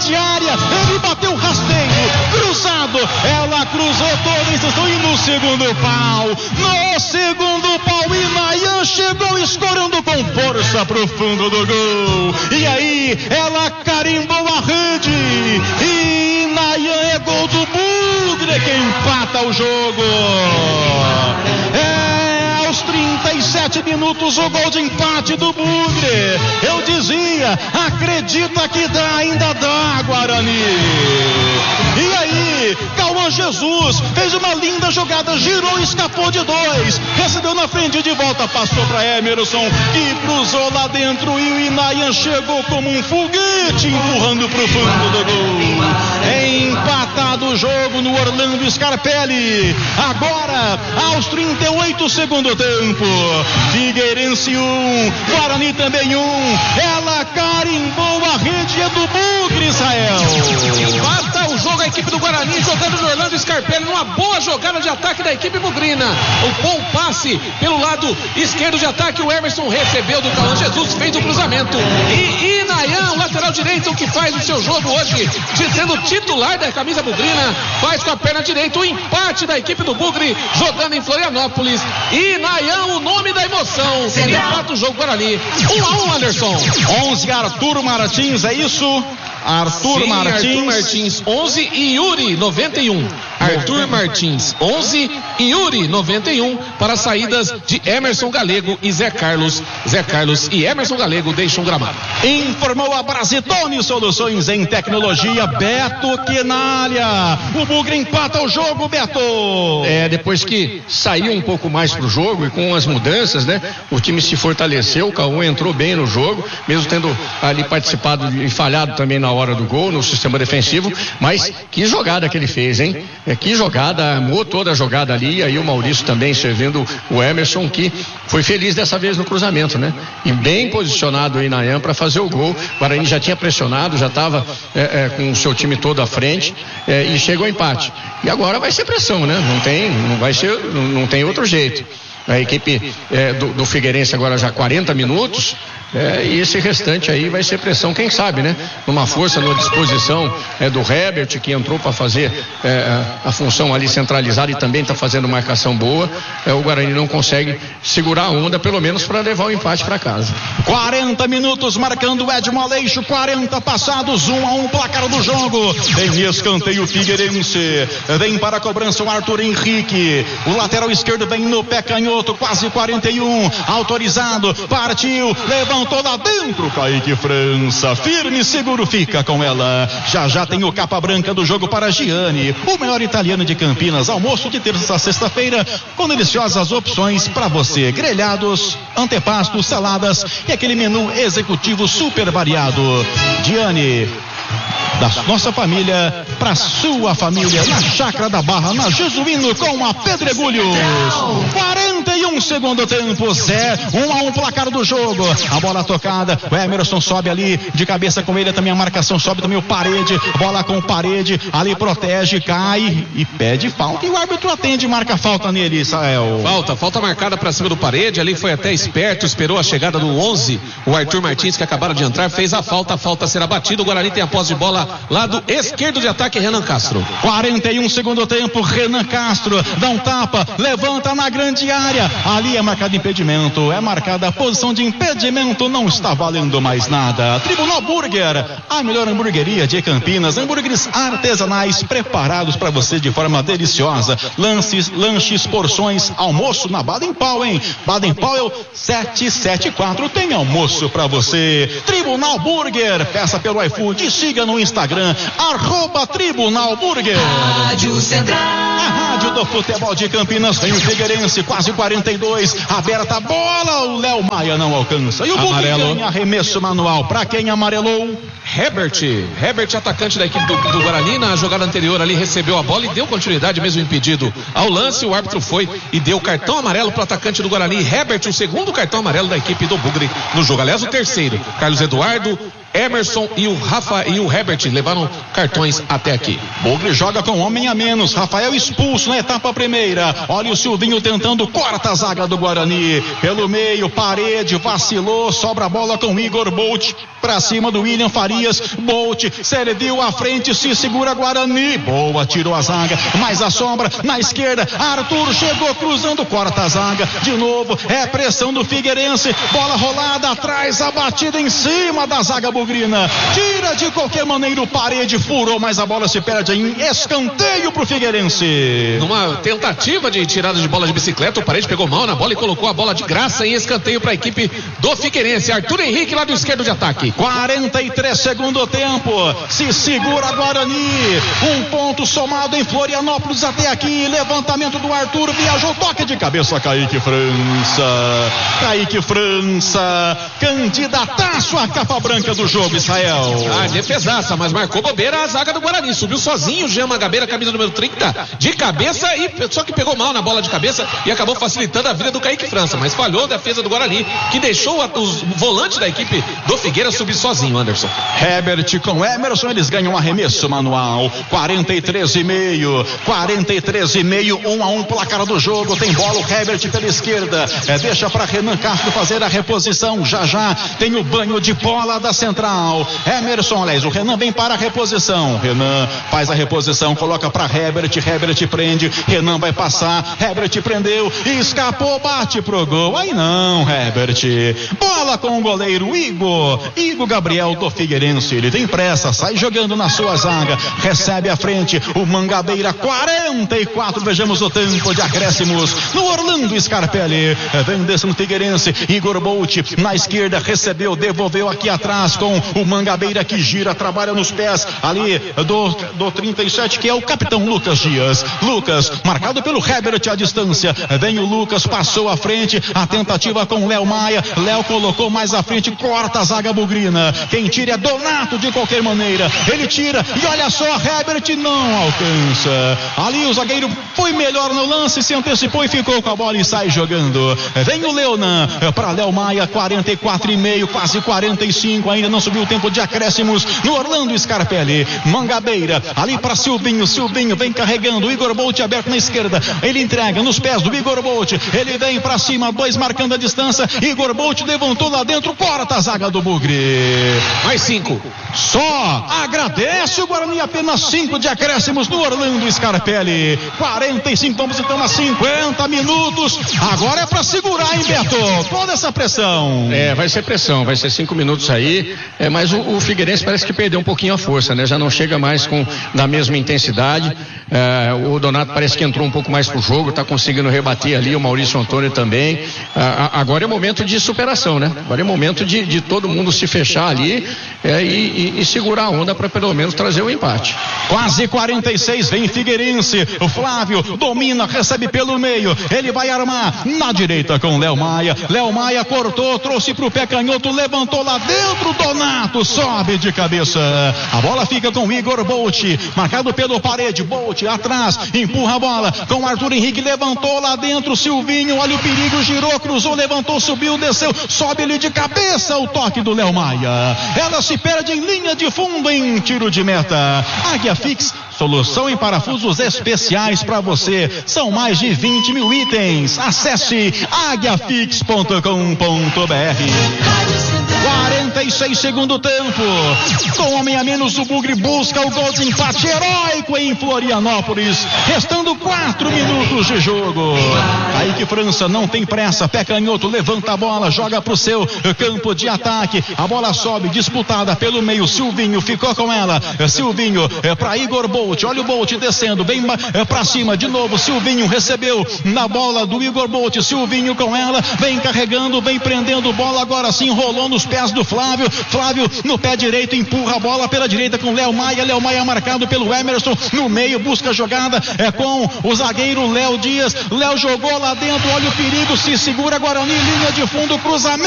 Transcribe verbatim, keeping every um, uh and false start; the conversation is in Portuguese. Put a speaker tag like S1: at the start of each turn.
S1: grande área, ele bateu rasteiro, cruzado, ela cruzou toda a extensão e no segundo pau, no segundo pau, Inayan chegou escorando com força pro fundo do gol, e aí ela carimbou a rede, e Inayan é gol do Bugre que empata o jogo. É aos trinta e sete minutos o gol de empate do Bugre. Eu dizia, acredita que dá, ainda dá, Guarani. E aí, Cauã Jesus fez uma linda jogada, girou, escapou de dois, recebeu na frente de volta, passou para Emerson, que cruzou lá dentro e o Inayan chegou como um foguete, empurrando para o fundo do gol. É empatado o jogo no Orlando Scarpelli. Agora, aos trinta e oito segundo tempo, Figueirense um, Guarani também um. Ela carimbou a rede do Bugre, Israel.
S2: Empata o jogo a equipe do Guarani, jogando no Orlando Scarpelli, numa boa jogada de ataque da equipe bugrina. O bom passe pelo lado esquerdo de ataque, o Emerson recebeu do Cauã Jesus, fez o cruzamento. E Inayan, o lateral direito, que faz o seu jogo hoje, sendo titular da camisa bugrina, faz com a perna direita o empate da equipe do Bugre, jogando em Florianópolis. Inayan, o nome da emoção, empata o jogo Guarani. Um a um, Anderson.
S1: onze, Arthur Martins, é isso? Arthur
S2: Sim,
S1: Martins.
S2: Arthur Martins, onze e Yuri, noventa e um. Arthur Martins, onze e Yuri, noventa e um, para saídas de Emerson Galego e Zé Carlos. Zé Carlos e Emerson Galego deixam o gramado.
S1: Informou a Brasitone Soluções em Tecnologia, Beto Quinalha. O Bugre empata o jogo, Beto.
S3: É, depois que saiu um pouco mais pro jogo e com as mudanças, né? O time se fortaleceu, o Cauã entrou bem no jogo, mesmo tendo ali participado e falhado também na hora do gol, no sistema defensivo, mas que jogada que ele fez, hein? É, que jogada, amou toda a jogada ali, e aí o Maurício também servindo o Emerson, que foi feliz dessa vez no cruzamento, né? E bem posicionado aí na Inayan para fazer o gol. O Guarani já tinha pressionado, já estava é, é, com o seu time todo à frente, é, e chegou ao empate. E agora vai ser pressão, né? Não tem, não vai ser, não, não tem outro jeito. A equipe é, do, do Figueirense agora já quarenta minutos, é, e esse restante aí vai ser pressão, quem sabe, né? Numa força, numa disposição é, do Herbert, que entrou para fazer é, a função ali centralizada e também está fazendo marcação boa. É, o Guarani não consegue segurar a onda, pelo menos para levar o empate para casa.
S1: quarenta minutos marcando Edmo Aleixo, quarenta passados, um a um placar do jogo. Tem escanteio Figueirense, vem para a cobrança o Arthur Henrique, o lateral esquerdo vem no pé canhoto, quase quarenta e um, autorizado, partiu, levantou lá dentro, Kaique França, firme e seguro fica com ela. Já já tem o capa branca do jogo para Gianni, o melhor italiano de Campinas, almoço de terça a sexta-feira, com deliciosas opções para você, grelhados, antepastos, saladas e aquele menu executivo super variado. Gianni, da nossa família para sua família, na Chácara da Barra, na Jesuíno, com a Pedregulhos. quarenta e um segundo tempo, Zé, um a um placar do jogo. A bola tocada, o Emerson sobe ali de cabeça com ele, também a marcação sobe, também o Parede, bola com o Parede, ali protege, cai e pede falta, e o árbitro atende e marca falta nele, Israel.
S2: Falta, falta marcada para cima do Parede, ali foi até esperto, esperou a chegada do onze, o Arthur Martins, que acabaram de entrar, fez a falta, a falta será batida, o Guarani tem a posse de bola lado esquerdo de ataque, Renan Castro.
S1: quarenta e um segundo tempo, Renan Castro dá um tapa, levanta na grande área, ali é marcado impedimento, é marcada a posição de impedimento, não está valendo mais nada. Tribunal Burger, a melhor hamburgueria de Campinas, hambúrgueres artesanais preparados para você de forma deliciosa, lances, lanches, porções, almoço na Baden Powell, hein? Baden Powell sete sete quatro, tem almoço para você. Tribunal Burger, peça pelo iFood e siga no Instagram, arroba Tribunal Burger.
S4: Rádio Central,
S1: a rádio do futebol de Campinas, vem o Figueirense, quase quarenta e dois, aberta a bola, o Léo Maia não alcança, e o Bugre ganha arremesso manual. Para quem amarelou?
S2: Herbert, Herbert, atacante da equipe do, do Guarani, na jogada anterior ali recebeu a bola e deu continuidade, mesmo impedido ao lance. O árbitro foi e deu cartão amarelo para o atacante do Guarani, Herbert, o segundo cartão amarelo da equipe do Bugre no jogo, aliás o terceiro. Carlos Eduardo, Emerson e o Rafa e o Herbert levaram cartões até aqui.
S1: Bugre joga com homem a menos. Rafael expulso na etapa primeira. Olha o Silvinho tentando, corta a zaga do Guarani. Pelo meio, Parede, vacilou, sobra a bola com Igor Bolt. Pra cima do William Farias. Bolt serviu à frente, se segura Guarani. Boa, tirou a zaga. Mais a sombra na esquerda. Arthur chegou cruzando, corta a zaga. De novo, é pressão do Figueirense. Bola rolada atrás, a batida em cima da zaga bugrina. Tira de qualquer maneira o Parede, furou, mas a bola se perde em escanteio pro Figueirense.
S2: Numa tentativa de tirada de bola de bicicleta, o Parede pegou mal na bola e colocou a bola de graça em escanteio para a equipe do Figueirense. Arthur Henrique lá do esquerdo de ataque.
S1: quarenta e três segundo tempo. Se segura Guarani. Um ponto somado em Florianópolis até aqui. Levantamento do Arthur, viajou, toque de cabeça, Kaique França. Kaique França, candidataço à capa branca do jogo, Israel.
S2: Ah, defesaça, mas marcou bobeira a zaga do Guarani. Subiu sozinho o Jean Mangabeira, camisa número trinta, de cabeça, e só que pegou mal na bola de cabeça e acabou facilitando a vida do Kaique França. Mas falhou a defesa do Guarani, que deixou a, os volantes da equipe do Figueira subir sozinho, Anderson.
S1: Herbert com Emerson, eles ganham um arremesso manual. quarenta e três e meio. quarenta e três e meio, um a um, placar do jogo. Tem bola o Herbert pela esquerda. É, deixa para Renan Castro fazer a reposição. Já já tem o banho de bola da central. Emerson, aliás, o Renan vem para a reposição. Renan faz a reposição, coloca para Herbert. Herbert prende. Renan vai passar. Herbert prendeu. Escapou, bate pro gol. Aí não, Herbert. Bola com o goleiro Igor. Igor Gabriel do Figueirense. Ele tem pressa, sai jogando na sua zaga. Recebe à frente o Mangabeira. quarenta e quatro. Vejamos o tempo de acréscimos no Orlando Scarpelli. Vem descendo o Figueirense. Igor Bolt na esquerda, recebeu, devolveu aqui atrás com o Mangabeira que gira, trabalha nos pés ali do, do trinta e sete, que é o capitão Lucas Dias. Lucas, marcado pelo Herbert à distância. Vem o Lucas, passou à frente. A tentativa com o Léo Maia. Léo colocou mais à frente, corta a zaga bugrina. Quem tira é Donato de qualquer maneira. Ele tira e olha só, Herbert não alcança. Ali o zagueiro foi melhor no lance, se antecipou e ficou com a bola e sai jogando. Vem o Leonan para Léo Maia, quarenta e quatro e meio, quase quarenta e cinco, ainda não subiu o tempo de acréscimos no Orlando Scarpelli. Mangabeira, ali para Silvinho, Silvinho vem carregando, Igor Bolt aberto na esquerda, ele entrega nos pés do Igor Bolt, ele vem para cima, dois marcando a distância, Igor Bolt levantou lá dentro, corta a zaga do Bugre.
S2: Mais cinco.
S1: Só agradece o Guarani, apenas cinco de acréscimos no Orlando Scarpelli. quarenta e cinco, vamos então a cinquenta minutos. Agora é para segurar, hein, Beto? Toda essa pressão.
S3: É, vai ser pressão, vai ser cinco minutos aí. É, mas o, o Figueirense parece que perdeu um pouquinho a força, né? Já não chega mais com da mesma intensidade. É, o Donato parece que entrou um pouco mais pro jogo, tá conseguindo rebater ali, o Maurício Antônio também. Ah, agora é momento de superação, né? Agora é momento de, de todo mundo se fechar ali é, e, e, e segurar a onda para pelo menos trazer o empate.
S1: Quase quarenta e seis, vem Figueirense. O Flávio domina, recebe pelo meio. Ele vai armar na direita com Léo Maia. Léo Maia cortou, trouxe pro pé canhoto, levantou lá dentro. Donato sobe de cabeça. A bola fica com Igor Bolt, marcado pelo Parede. Bolt atrás, empurra a bola com Arthur Henrique, levantou lá dentro. Silvinho, olha o perigo, girou, cruzou, levantou, subiu, desceu, sobe ele de cabeça. O toque do Léo Maia. Ela se perde em linha de fundo em tiro de meta. Águia Fix, solução em parafusos especiais para você. São mais de vinte mil itens. Acesse águia fix ponto com ponto br. quarenta e seis segundo tempo. Com homem a menos, o Bugre busca o gol de empate heróico em Florianópolis. Restando quatro minutos de jogo. Kaique França não tem pressa. Pé canhoto, levanta a bola, joga pro seu campo de ataque. A bola sobe, disputada pelo meio. Silvinho ficou com ela. Silvinho é para Igor Bolt. Olha o Bolt descendo, bem é para cima de novo. Silvinho recebeu na bola do Igor Bolt. Silvinho com ela, vem carregando, vem prendendo bola. Agora sim, rolou nos pés do Flávio. Flávio no pé direito, empurra a bola pela direita com Léo Maia. Léo Maia marcado pelo Emerson. No meio, busca a jogada é com o zagueiro Léo Dias. Léo jogou lá dentro, olha o perigo, se segura Guarani, linha de fundo, cruzamento.